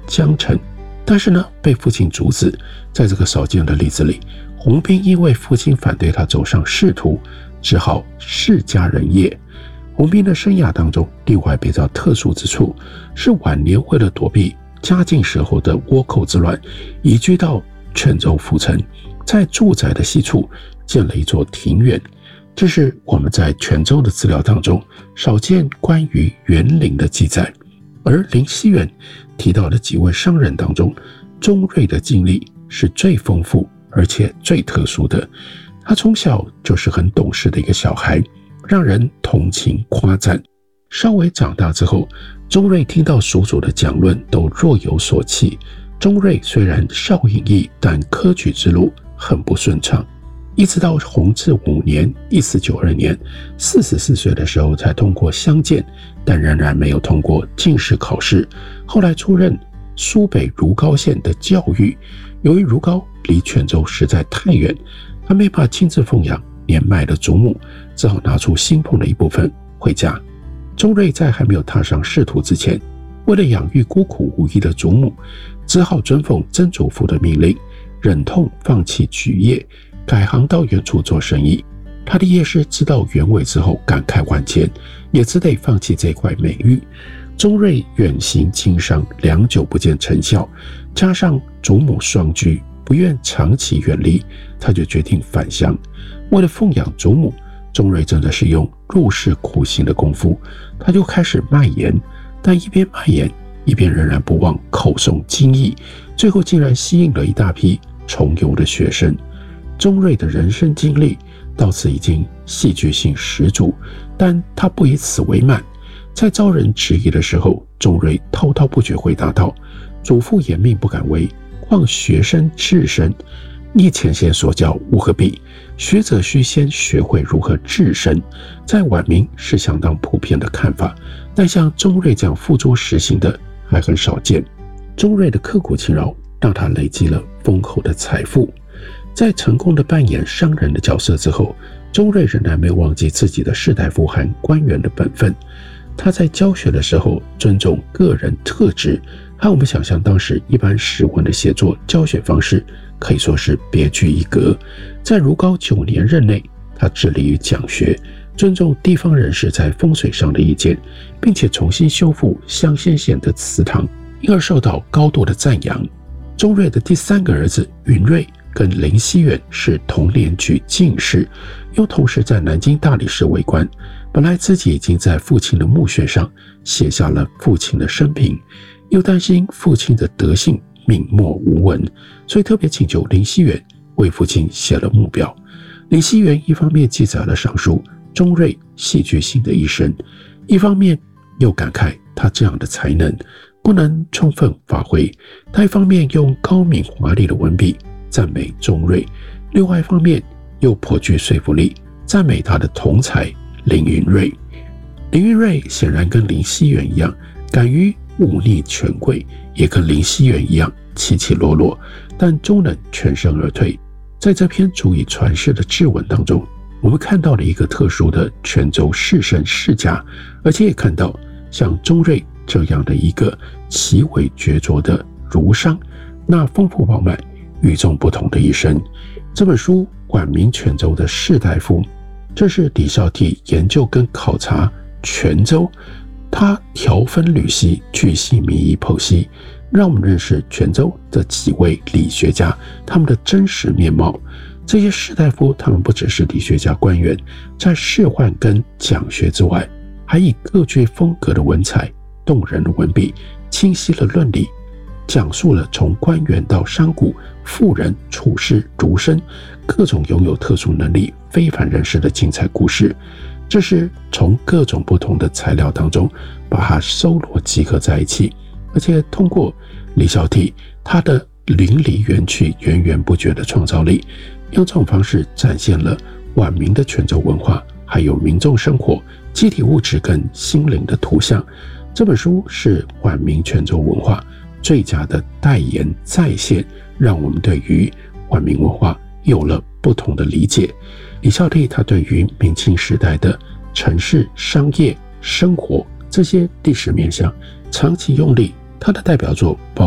江城，但是呢，被父亲阻止。在这个少见的例子里，洪斌因为父亲反对他走上仕途，只好世家人业。洪斌的生涯当中，另外比较特殊之处是晚年为了躲避嘉靖时候的倭寇之乱，移居到泉州府城，在住宅的西处建了一座庭院。这是我们在泉州的资料当中少见关于园林的记载。而林熙元提到的几位商人当中，钟瑞的经历是最丰富而且最特殊的。他从小就是很懂事的一个小孩，让人同情夸赞。稍微长大之后，钟瑞听到叔叔的讲论都若有所弃。钟瑞虽然少隐逸，但科举之路很不顺畅，一直到弘治5年1492年44岁的时候才通过乡检，但仍然没有通过进士考试。后来出任苏北如皋县的教育，由于如皋离泉州实在太远，他没法亲自奉养年迈的祖母，只好拿出薪俸的一部分回家。钟瑞在还没有踏上仕途之前，为了养育孤苦无依的祖母，只好遵奉曾祖父的命令，忍痛放弃举业，改行到远处做生意。他的业师知道原委之后感慨万千，也只得放弃这块美玉。钟瑞远行经商，良久不见成效，加上祖母双居，不愿长期远离，他就决定返乡。为了奉养祖母，钟瑞真的是用入世苦行的功夫，他就开始卖盐，但一边卖盐，一边仍然不忘口诵经义，最后竟然吸引了一大批重游的学生。钟瑞的人生经历到此已经戏剧性十足，但他不以此为满。在遭人质疑的时候，钟瑞滔滔不绝回答道：祖父严命不敢违，况学生治身，逆前贤所教无可比，学者须先学会如何治身。在晚明是相当普遍的看法，但像钟瑞这样付诸实行的还很少见。钟瑞的刻苦勤劳让他累积了丰厚的财富。在成功的扮演商人的角色之后，钟瑞仍然没有忘记自己的士大夫和官员的本分。他在教学的时候尊重个人特质，和我们想象当时一般史文的写作教学方式可以说是别具一格。在如皋9年任内，他致力于讲学，尊重地方人士在风水上的意见，并且重新修复香仙县的祠堂，因而受到高度的赞扬。钟瑞的第3个儿子允瑞跟林熙元是同年举进士，又同时在南京大理寺为官。本来自己已经在父亲的墓穴上写下了父亲的生平，又担心父亲的德性泯没无闻，所以特别请求林熙元为父亲写了墓表。林熙元一方面记载了上述钟瑞戏剧性的一生，一方面又感慨他这样的才能不能充分发挥。他一方面用高明华丽的文笔赞美钟瑞，另外一方面又颇具说服力，赞美他的同才林云瑞。林云瑞显然跟林熙元一样，敢于忤逆权贵，也跟林熙元一样起起落落，但终能全身而退。在这篇足以传世的志文当中，我们看到了一个特殊的泉州士绅世家，而且也看到像钟瑞这样的一个奇伟绝卓的儒商，那丰富饱满与众不同的一生。这本书晚明泉州的士大夫，这是李孝悌研究跟考察泉州，他条分缕析，巨细靡遗剖析，让我们认识泉州这几位理学家他们的真实面貌。这些士大夫他们不只是理学家官员，在仕宦跟讲学之外，还以各具风格的文采、动人的文笔、清晰的论理，讲述了从官员到商贾、富人、处士、儒生各种拥有特殊能力非凡人士的精彩故事。这是从各种不同的材料当中把它收罗集合在一起，而且通过李孝悌他的淋漓园趣、源源不绝的创造力，用这种方式展现了晚明的泉州文化，还有民众生活、机体物质跟心灵的图像。这本书是晚明泉州文化最佳的代言再现，让我们对于晚明文化有了不同的理解。李孝悌他对于明清时代的城市、商业、生活这些历史面向长期用力，他的代表作包